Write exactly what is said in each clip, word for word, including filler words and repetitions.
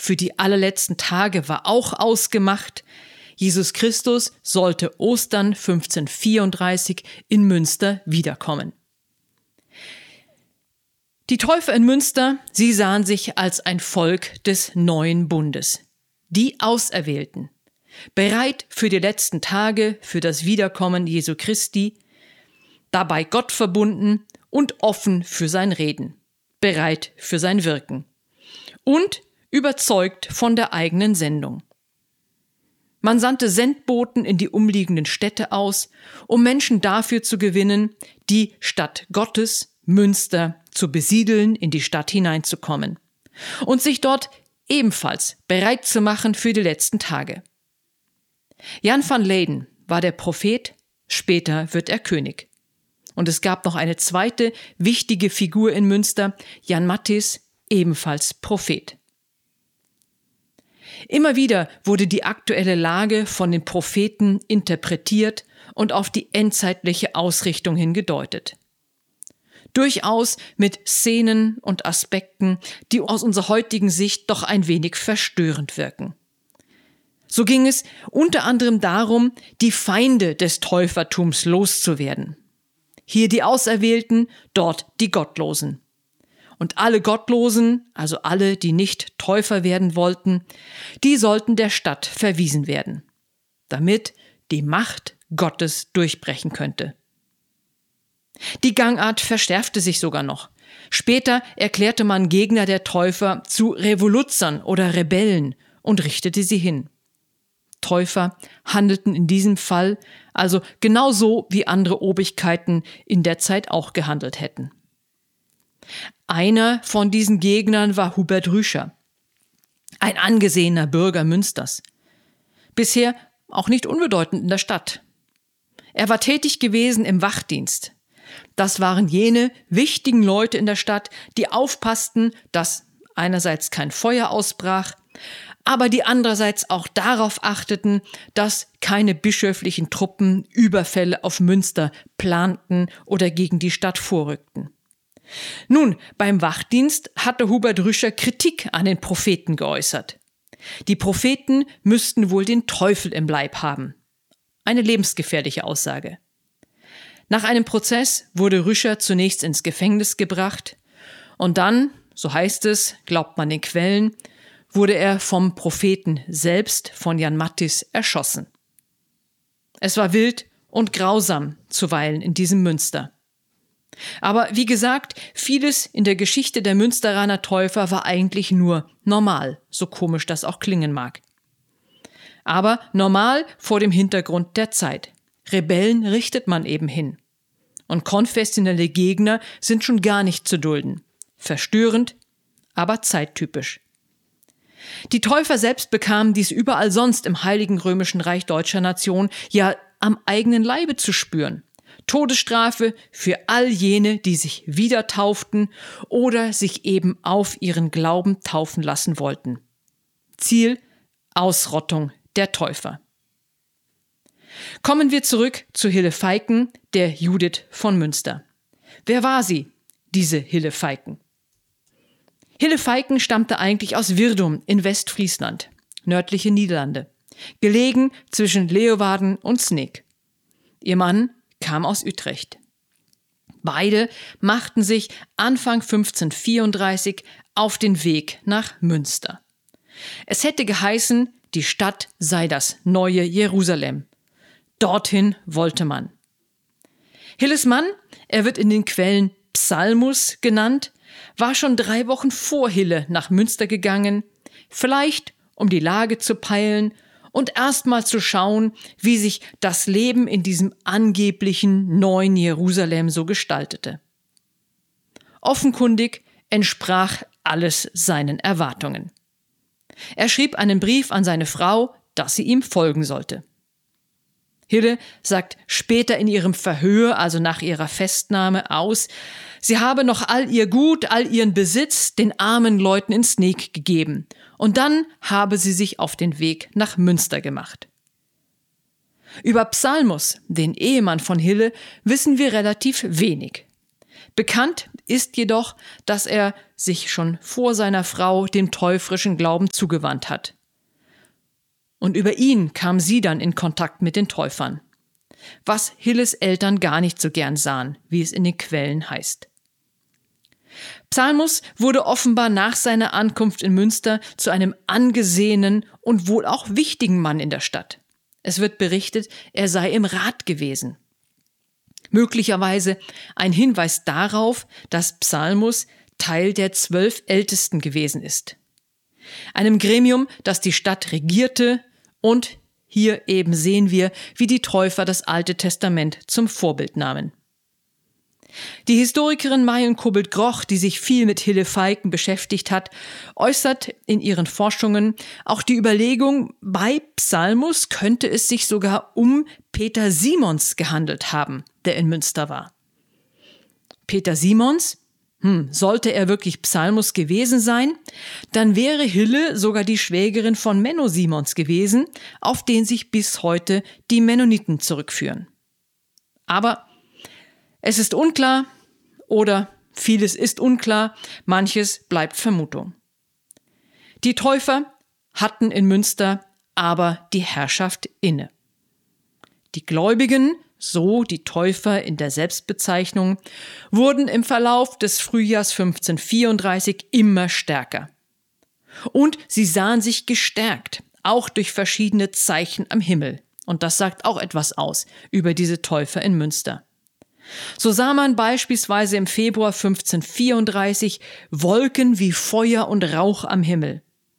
für die allerletzten Tage war auch ausgemacht. Jesus Christus sollte Ostern fünfzehnhundertvierunddreißig in Münster wiederkommen. Die Täufer in Münster, sie sahen sich als ein Volk des neuen Bundes. Die Auserwählten, bereit für die letzten Tage, für das Wiederkommen Jesu Christi, dabei Gott verbunden und offen für sein Reden, bereit für sein Wirken und überzeugt von der eigenen Sendung. Man sandte Sendboten in die umliegenden Städte aus, um Menschen dafür zu gewinnen, die Stadt Gottes, Münster, zu besiedeln, in die Stadt hineinzukommen und sich dort ebenfalls bereit zu machen für die letzten Tage. Jan van Leyden war der Prophet, später wird er König. Und es gab noch eine zweite wichtige Figur in Münster, Jan Matthys, ebenfalls Prophet. Immer wieder wurde die aktuelle Lage von den Propheten interpretiert und auf die endzeitliche Ausrichtung hin gedeutet. Durchaus mit Szenen und Aspekten, die aus unserer heutigen Sicht doch ein wenig verstörend wirken. So ging es unter anderem darum, die Feinde des Täufertums loszuwerden. Hier die Auserwählten, dort die Gottlosen. Und alle Gottlosen, also alle, die nicht Täufer werden wollten, die sollten der Stadt verwiesen werden, damit die Macht Gottes durchbrechen könnte. Die Gangart verschärfte sich sogar noch. Später erklärte man Gegner der Täufer zu Revoluzern oder Rebellen und richtete sie hin. Täufer handelten in diesem Fall also genauso, wie andere Obrigkeiten in der Zeit auch gehandelt hätten. Einer von diesen Gegnern war Hubert Rüscher, ein angesehener Bürger Münsters, bisher auch nicht unbedeutend in der Stadt. Er war tätig gewesen im Wachdienst. Das waren jene wichtigen Leute in der Stadt, die aufpassten, dass einerseits kein Feuer ausbrach, aber die andererseits auch darauf achteten, dass keine bischöflichen Truppen Überfälle auf Münster planten oder gegen die Stadt vorrückten. Nun, beim Wachdienst hatte Hubert Rüscher Kritik an den Propheten geäußert. Die Propheten müssten wohl den Teufel im Leib haben. Eine lebensgefährliche Aussage. Nach einem Prozess wurde Rüscher zunächst ins Gefängnis gebracht und dann, so heißt es, glaubt man den Quellen, wurde er vom Propheten selbst, von Jan Matthys, erschossen. Es war wild und grausam zuweilen in diesem Münster. Aber wie gesagt, vieles in der Geschichte der Münsteraner Täufer war eigentlich nur normal, so komisch das auch klingen mag. Aber normal vor dem Hintergrund der Zeit. Rebellen richtet man eben hin. Und konfessionelle Gegner sind schon gar nicht zu dulden. Verstörend, aber zeittypisch. Die Täufer selbst bekamen dies überall sonst im Heiligen Römischen Reich deutscher Nation ja am eigenen Leibe zu spüren. Todesstrafe für all jene, die sich wieder tauften oder sich eben auf ihren Glauben taufen lassen wollten. Ziel: Ausrottung der Täufer. Kommen wir zurück zu Hille Feiken, der Judith von Münster. Wer war sie, diese Hille Feiken? Hille Feiken stammte eigentlich aus Wirdum in Westfriesland, nördliche Niederlande, gelegen zwischen Leeuwarden und Sneek. Ihr Mann kam aus Utrecht. Beide machten sich Anfang fünfzehnhundertvierunddreißig auf den Weg nach Münster. Es hätte geheißen, die Stadt sei das neue Jerusalem. Dorthin wollte man. Hilles Mann, er wird in den Quellen Psalmus genannt, war schon drei Wochen vor Hille nach Münster gegangen, vielleicht um die Lage zu peilen und erstmal zu schauen, wie sich das Leben in diesem angeblichen neuen Jerusalem so gestaltete. Offenkundig entsprach alles seinen Erwartungen. Er schrieb einen Brief an seine Frau, dass sie ihm folgen sollte. Hille sagt später in ihrem Verhör, also nach ihrer Festnahme, aus, sie habe noch all ihr Gut, all ihren Besitz den armen Leuten in Sneek gegeben und dann habe sie sich auf den Weg nach Münster gemacht. Über Psalmus, den Ehemann von Hille, wissen wir relativ wenig. Bekannt ist jedoch, dass er sich schon vor seiner Frau dem täuferischen Glauben zugewandt hat. Und über ihn kam sie dann in Kontakt mit den Täufern, was Hilles Eltern gar nicht so gern sahen, wie es in den Quellen heißt. Psalmus wurde offenbar nach seiner Ankunft in Münster zu einem angesehenen und wohl auch wichtigen Mann in der Stadt. Es wird berichtet, er sei im Rat gewesen. Möglicherweise ein Hinweis darauf, dass Psalmus Teil der zwölf Ältesten gewesen ist. Einem Gremium, das die Stadt regierte, und hier eben sehen wir, wie die Täufer das Alte Testament zum Vorbild nahmen. Die Historikerin Marion Kobelt-Groch, die sich viel mit Hille Feiken beschäftigt hat, äußert in ihren Forschungen auch die Überlegung, bei Psalmus könnte es sich sogar um Peter Simons gehandelt haben, der in Münster war. Peter Simons? Hm, sollte er wirklich Psalmus gewesen sein, dann wäre Hille sogar die Schwägerin von Menno Simons gewesen, auf den sich bis heute die Mennoniten zurückführen. Aber es ist unklar oder vieles ist unklar, manches bleibt Vermutung. Die Täufer hatten in Münster aber die Herrschaft inne. Die Gläubigen, so die Täufer in der Selbstbezeichnung, wurden im Verlauf des Frühjahrs fünfzehnhundertvierunddreißig immer stärker. Und sie sahen sich gestärkt, auch durch verschiedene Zeichen am Himmel. Und das sagt auch etwas aus über diese Täufer in Münster. So sah man beispielsweise im Februar fünfzehnhundertvierunddreißig Wolken wie Feuer und Rauch am Himmel.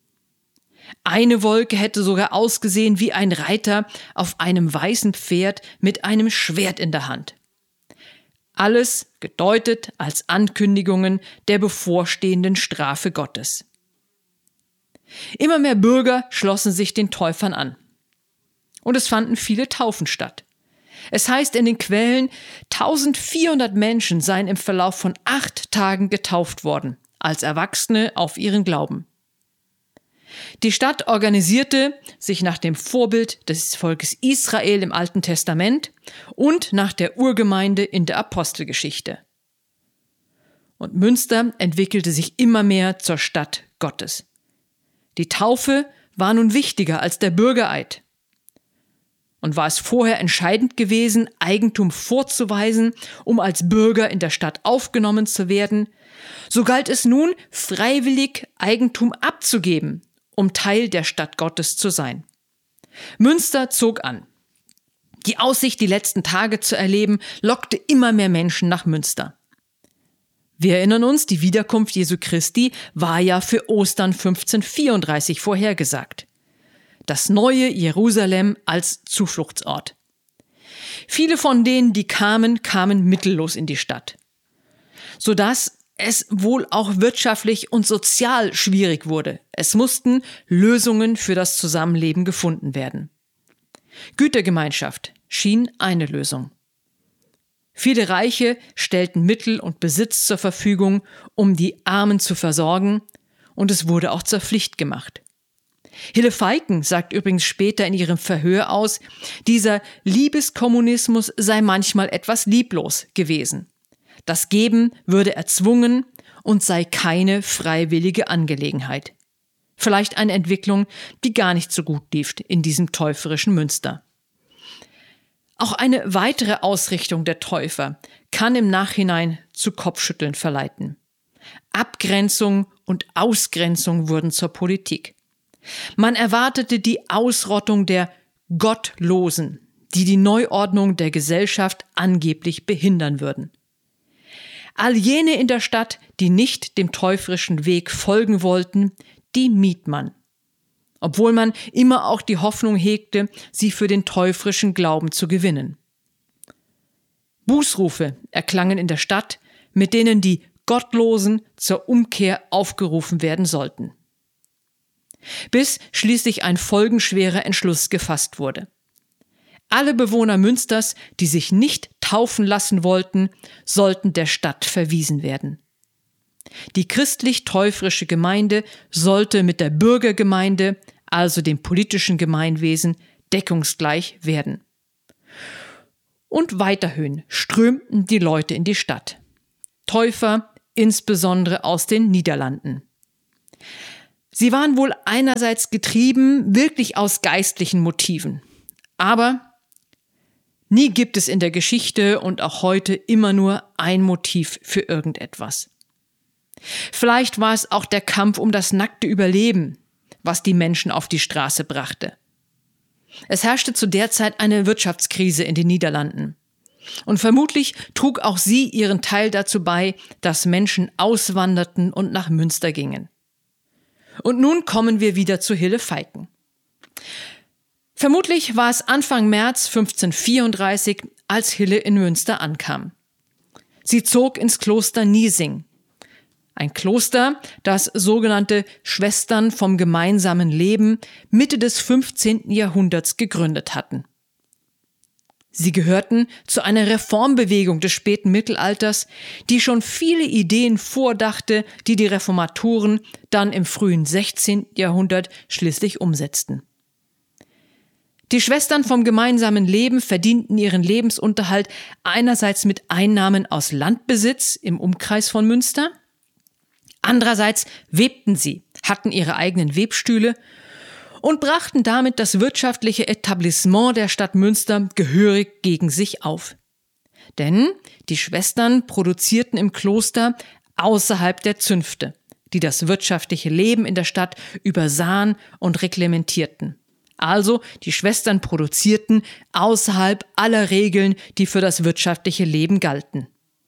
Eine Wolke hätte sogar ausgesehen wie ein Reiter auf einem weißen Pferd mit einem Schwert in der Hand. Alles gedeutet als Ankündigungen der bevorstehenden Strafe Gottes. Immer mehr Bürger schlossen sich den Täufern an. Und es fanden viele Taufen statt. Es heißt in den Quellen, eintausendvierhundert Menschen seien im Verlauf von acht Tagen getauft worden, als Erwachsene auf ihren Glauben. Die Stadt organisierte sich nach dem Vorbild des Volkes Israel im Alten Testament und nach der Urgemeinde in der Apostelgeschichte. Und Münster entwickelte sich immer mehr zur Stadt Gottes. Die Taufe war nun wichtiger als der Bürgereid. Und war es vorher entscheidend gewesen, Eigentum vorzuweisen, um als Bürger in der Stadt aufgenommen zu werden, so galt es nun, freiwillig Eigentum abzugeben, um Teil der Stadt Gottes zu sein. Münster zog an. Die Aussicht, die letzten Tage zu erleben, lockte immer mehr Menschen nach Münster. Wir erinnern uns, die Wiederkunft Jesu Christi war ja für Ostern fünfzehnhundertvierunddreißig vorhergesagt. Das neue Jerusalem als Zufluchtsort. Viele von denen, die kamen, kamen mittellos in die Stadt, sodass es wohl auch wirtschaftlich und sozial schwierig wurde. Es mussten Lösungen für das Zusammenleben gefunden werden. Gütergemeinschaft schien eine Lösung. Viele Reiche stellten Mittel und Besitz zur Verfügung, um die Armen zu versorgen, und es wurde auch zur Pflicht gemacht. Hille Feiken sagt übrigens später in ihrem Verhör aus, dieser Liebeskommunismus sei manchmal etwas lieblos gewesen. Das Geben würde erzwungen und sei keine freiwillige Angelegenheit. Vielleicht eine Entwicklung, die gar nicht so gut lief in diesem täuferischen Münster. Auch eine weitere Ausrichtung der Täufer kann im Nachhinein zu Kopfschütteln verleiten. Abgrenzung und Ausgrenzung wurden zur Politik. Man erwartete die Ausrottung der Gottlosen, die die Neuordnung der Gesellschaft angeblich behindern würden. All jene in der Stadt, die nicht dem täuferischen Weg folgen wollten, die mied man. Obwohl man immer auch die Hoffnung hegte, sie für den täuferischen Glauben zu gewinnen. Bußrufe erklangen in der Stadt, mit denen die Gottlosen zur Umkehr aufgerufen werden sollten. Bis schließlich ein folgenschwerer Entschluss gefasst wurde. Alle Bewohner Münsters, die sich nicht taufen lassen wollten, sollten der Stadt verwiesen werden. Die christlich-täuferische Gemeinde sollte mit der Bürgergemeinde, also dem politischen Gemeinwesen, deckungsgleich werden. Und weiterhin strömten die Leute in die Stadt. Täufer, insbesondere aus den Niederlanden. Sie waren wohl einerseits getrieben, wirklich aus geistlichen Motiven. Aber nie gibt es in der Geschichte und auch heute immer nur ein Motiv für irgendetwas. Vielleicht war es auch der Kampf um das nackte Überleben, was die Menschen auf die Straße brachte. Es herrschte zu der Zeit eine Wirtschaftskrise in den Niederlanden. Und vermutlich trug auch sie ihren Teil dazu bei, dass Menschen auswanderten und nach Münster gingen. Und nun kommen wir wieder zu Hille Feiken. Vermutlich war es Anfang März fünfzehnhundertvierunddreißig, als Hille in Münster ankam. Sie zog ins Kloster Niesing. Ein Kloster, das sogenannte Schwestern vom gemeinsamen Leben Mitte des fünfzehnten Jahrhunderts gegründet hatten. Sie gehörten zu einer Reformbewegung des späten Mittelalters, die schon viele Ideen vordachte, die die Reformatoren dann im frühen sechzehnten Jahrhundert schließlich umsetzten. Die Schwestern vom gemeinsamen Leben verdienten ihren Lebensunterhalt einerseits mit Einnahmen aus Landbesitz im Umkreis von Münster, andererseits webten sie, hatten ihre eigenen Webstühle und brachten damit das wirtschaftliche Etablissement der Stadt Münster gehörig gegen sich auf. Denn die Schwestern produzierten im Kloster außerhalb der Zünfte, die das wirtschaftliche Leben in der Stadt übersahen und reglementierten. Also die Schwestern produzierten außerhalb aller Regeln, die für das wirtschaftliche Leben galten.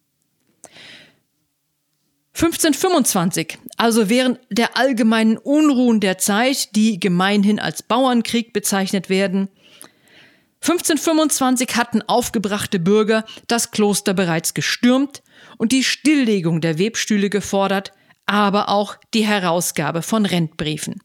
fünfzehnhundertfünfundzwanzig, also während der allgemeinen Unruhen der Zeit, die gemeinhin als Bauernkrieg bezeichnet werden, fünfzehnhundertfünfundzwanzig hatten aufgebrachte Bürger das Kloster bereits gestürmt und die Stilllegung der Webstühle gefordert, aber auch die Herausgabe von Rentbriefen.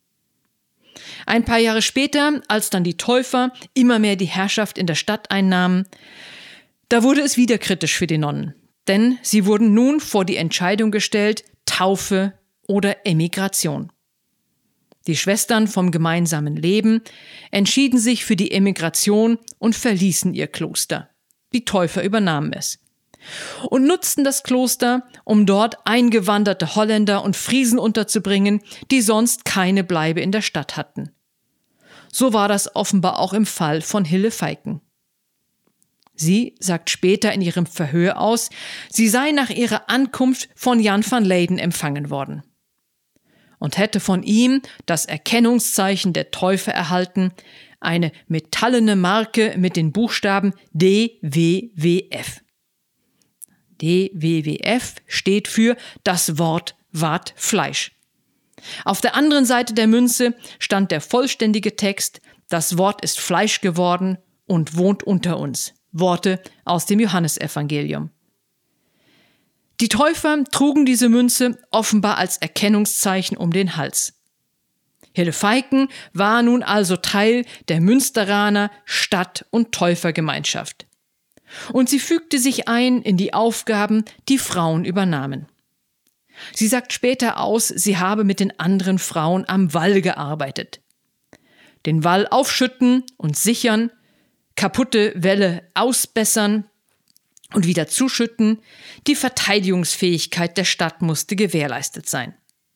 Ein paar Jahre später, als dann die Täufer immer mehr die Herrschaft in der Stadt einnahmen, da wurde es wieder kritisch für die Nonnen. Denn sie wurden nun vor die Entscheidung gestellt, Taufe oder Emigration. Die Schwestern vom gemeinsamen Leben entschieden sich für die Emigration und verließen ihr Kloster. Die Täufer übernahmen es und nutzten das Kloster, um dort eingewanderte Holländer und Friesen unterzubringen, die sonst keine Bleibe in der Stadt hatten. So war das offenbar auch im Fall von Hille Feiken. Sie sagt später in ihrem Verhör aus, sie sei nach ihrer Ankunft von Jan van Leyden empfangen worden und hätte von ihm das Erkennungszeichen der Täufer erhalten, eine metallene Marke mit den Buchstaben D W W F. D W W F steht für das Wort ward Fleisch. Auf der anderen Seite der Münze stand der vollständige Text, das Wort ist Fleisch geworden und wohnt unter uns. Worte aus dem Johannesevangelium. Die Täufer trugen diese Münze offenbar als Erkennungszeichen um den Hals. Hille Feiken war nun also Teil der Münsteraner Stadt- und Täufergemeinschaft. Und sie fügte sich ein in die Aufgaben, die Frauen übernahmen. Sie sagt später aus, sie habe mit den anderen Frauen am Wall gearbeitet. Den Wall aufschütten und sichern, kaputte Wälle ausbessern und wieder zuschütten, die Verteidigungsfähigkeit der Stadt musste gewährleistet sein.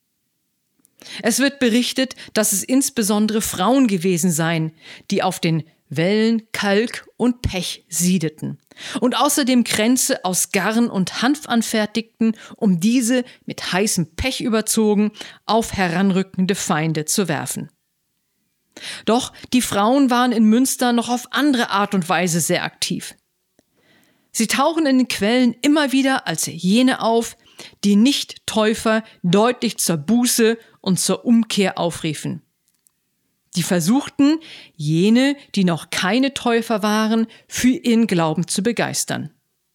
Es wird berichtet, dass es insbesondere Frauen gewesen seien, die auf den Wällen Kalk und Pech siedeten und außerdem Kränze aus Garn und Hanf anfertigten, um diese mit heißem Pech überzogen auf heranrückende Feinde zu werfen. Doch die Frauen waren in Münster noch auf andere Art und Weise sehr aktiv. Sie tauchen in den Quellen immer wieder als jene auf, die Nicht-Täufer deutlich zur Buße und zur Umkehr aufriefen. Die versuchten, jene, die noch keine Täufer waren, für ihren Glauben zu begeistern.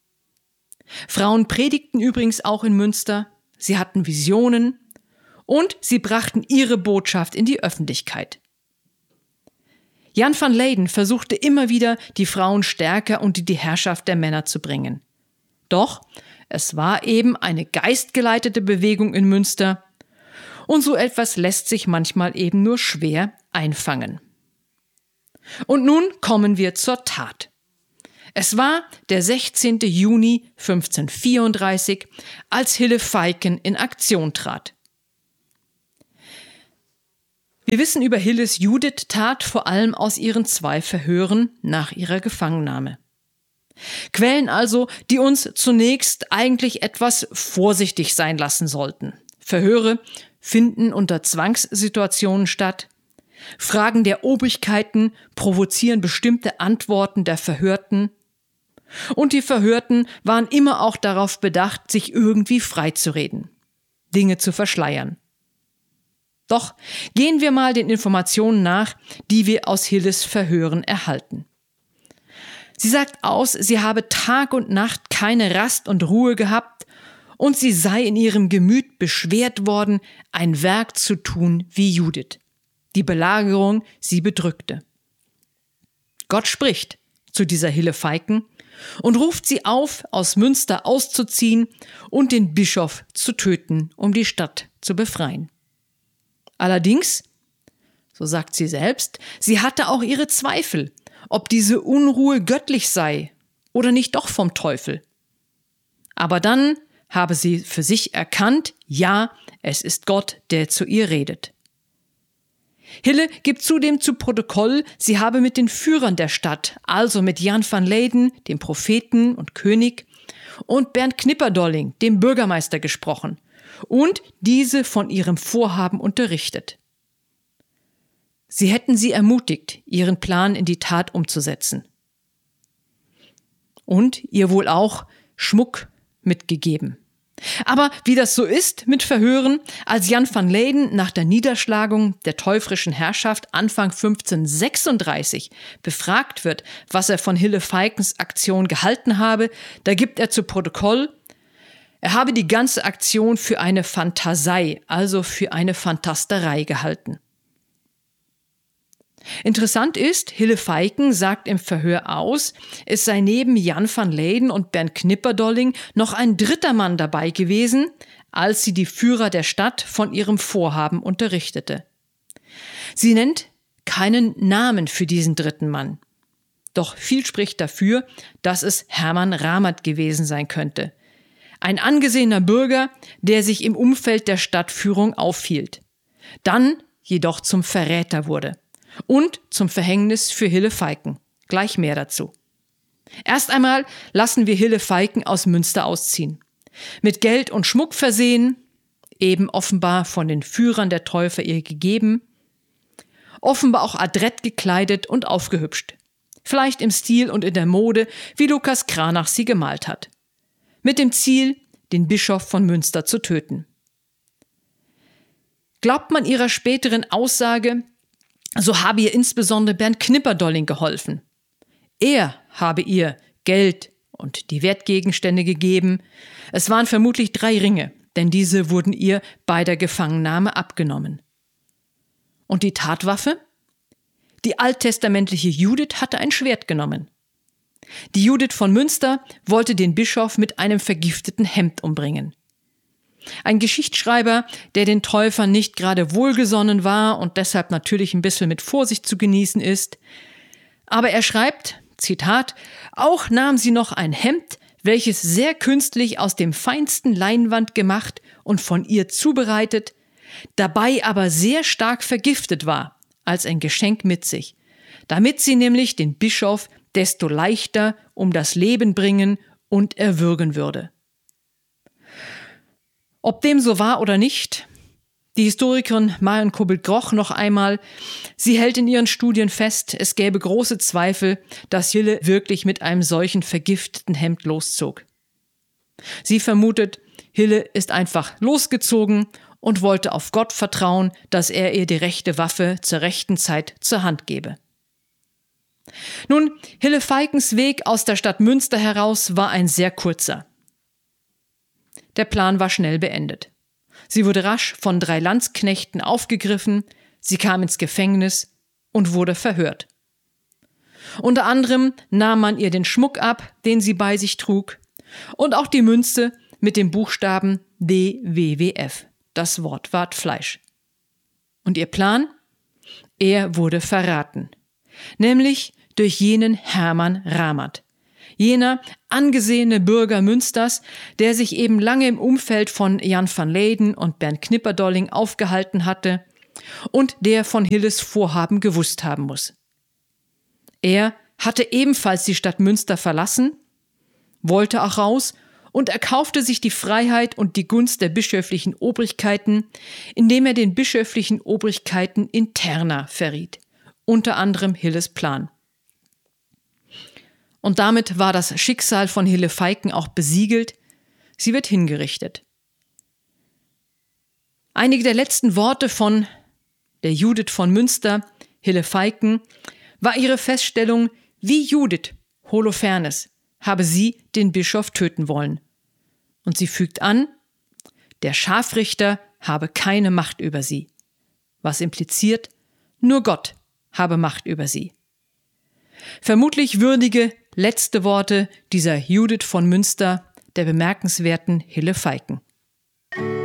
Frauen predigten übrigens auch in Münster, sie hatten Visionen und sie brachten ihre Botschaft in die Öffentlichkeit. Jan van Leyden versuchte immer wieder, die Frauen stärker unter die Herrschaft der Männer zu bringen. Doch es war eben eine geistgeleitete Bewegung in Münster und so etwas lässt sich manchmal eben nur schwer einfangen. Und nun kommen wir zur Tat. Es war der sechzehnten Juni fünfzehnhundertvierunddreißig, als Hille Feiken in Aktion trat. Wir wissen über Hilles Judith-Tat vor allem aus ihren zwei Verhören nach ihrer Gefangennahme. Quellen also, die uns zunächst eigentlich etwas vorsichtig sein lassen sollten. Verhöre finden unter Zwangssituationen statt. Fragen der Obrigkeiten provozieren bestimmte Antworten der Verhörten. Und die Verhörten waren immer auch darauf bedacht, sich irgendwie freizureden, Dinge zu verschleiern. Doch gehen wir mal den Informationen nach, die wir aus Hilles Verhören erhalten. Sie sagt aus, sie habe Tag und Nacht keine Rast und Ruhe gehabt und sie sei in ihrem Gemüt beschwert worden, ein Werk zu tun wie Judith. Die Belagerung sie bedrückte. Gott spricht zu dieser Hille Feiken und ruft sie auf, aus Münster auszuziehen und den Bischof zu töten, um die Stadt zu befreien. Allerdings, so sagt sie selbst, sie hatte auch ihre Zweifel, ob diese Unruhe göttlich sei oder nicht doch vom Teufel. Aber dann habe sie für sich erkannt, ja, es ist Gott, der zu ihr redet. Hille gibt zudem zu Protokoll, sie habe mit den Führern der Stadt, also mit Jan van Leyden, dem Propheten und König, und Bernd Knipperdolling, dem Bürgermeister, gesprochen und diese von ihrem Vorhaben unterrichtet. Sie hätten sie ermutigt, ihren Plan in die Tat umzusetzen. Und ihr wohl auch Schmuck mitgegeben. Aber wie das so ist mit Verhören, als Jan van Leyden nach der Niederschlagung der teufrischen Herrschaft Anfang fünfzehnhundertsechsunddreißig befragt wird, was er von Hille Feikens Aktion gehalten habe, da gibt er zu Protokoll, er habe die ganze Aktion für eine Phantasei, also für eine Phantasterei gehalten. Interessant ist, Hille Feiken sagt im Verhör aus, es sei neben Jan van Leyden und Bernd Knipperdolling noch ein dritter Mann dabei gewesen, als sie die Führer der Stadt von ihrem Vorhaben unterrichtete. Sie nennt keinen Namen für diesen dritten Mann. Doch viel spricht dafür, dass es Hermann Ramert gewesen sein könnte. Ein angesehener Bürger, der sich im Umfeld der Stadtführung aufhielt. Dann jedoch zum Verräter wurde. Und zum Verhängnis für Hille Feiken. Gleich mehr dazu. Erst einmal lassen wir Hille Feiken aus Münster ausziehen. Mit Geld und Schmuck versehen, eben offenbar von den Führern der Täufer ihr gegeben, offenbar auch adrett gekleidet und aufgehübscht. Vielleicht im Stil und in der Mode, wie Lukas Cranach sie gemalt hat. Mit dem Ziel, den Bischof von Münster zu töten. Glaubt man ihrer späteren Aussage, so habe ihr insbesondere Bernd Knipperdolling geholfen. Er habe ihr Geld und die Wertgegenstände gegeben. Es waren vermutlich drei Ringe, denn diese wurden ihr bei der Gefangennahme abgenommen. Und die Tatwaffe? Die alttestamentliche Judith hatte ein Schwert genommen. Die Judith von Münster wollte den Bischof mit einem vergifteten Hemd umbringen. Ein Geschichtsschreiber, der den Täufern nicht gerade wohlgesonnen war und deshalb natürlich ein bisschen mit Vorsicht zu genießen ist. Aber er schreibt, Zitat, auch nahm sie noch ein Hemd, welches sehr künstlich aus dem feinsten Leinwand gemacht und von ihr zubereitet, dabei aber sehr stark vergiftet war, als ein Geschenk mit sich, damit sie nämlich den Bischof desto leichter um das Leben bringen und erwürgen würde. Ob dem so war oder nicht, die Historikerin Marion Kobild-Groch noch einmal, sie hält in ihren Studien fest, es gäbe große Zweifel, dass Hille wirklich mit einem solchen vergifteten Hemd loszog. Sie vermutet, Hille ist einfach losgezogen und wollte auf Gott vertrauen, dass er ihr die rechte Waffe zur rechten Zeit zur Hand gebe. Nun, Hille Feikens Weg aus der Stadt Münster heraus war ein sehr kurzer. Der Plan war schnell beendet. Sie wurde rasch von drei Landsknechten aufgegriffen, sie kam ins Gefängnis und wurde verhört. Unter anderem nahm man ihr den Schmuck ab, den sie bei sich trug, und auch die Münze mit dem Buchstaben D W W F. Das Wort ward Fleisch. Und ihr Plan? Er wurde verraten. Nämlich durch jenen Hermann Ramert, jener angesehene Bürger Münsters, der sich eben lange im Umfeld von Jan van Leyden und Bernd Knipperdolling aufgehalten hatte und der von Hilles Vorhaben gewusst haben muss. Er hatte ebenfalls die Stadt Münster verlassen, wollte auch raus und erkaufte sich die Freiheit und die Gunst der bischöflichen Obrigkeiten, indem er den bischöflichen Obrigkeiten Interna verriet, unter anderem Hilles Plan. Und damit war das Schicksal von Hille Feiken auch besiegelt, sie wird hingerichtet. Einige der letzten Worte von der Judith von Münster, Hille Feiken, war ihre Feststellung, wie Judith, Holofernes, habe sie den Bischof töten wollen. Und sie fügt an, der Scharfrichter habe keine Macht über sie, was impliziert, nur Gott habe Macht über sie. Vermutlich würdige letzte Worte dieser Judith von Münster, der bemerkenswerten Hille Feiken.